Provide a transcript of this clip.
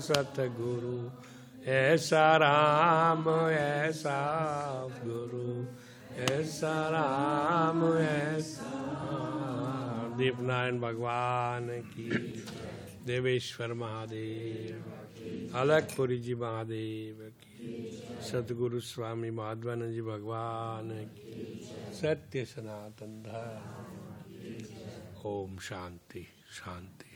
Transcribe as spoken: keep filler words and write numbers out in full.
सतगुरु ऐसा राम ऐसा गुरु ऐसा राम ऐसा। दीपनारायण भगवान की, देवेश्वर महादेव, अलगपुरी जी महादेव की, सतगुरु स्वामी माधवानंद जी भगवान की, सत्य सनातन धर्म। ओम शांति शांति।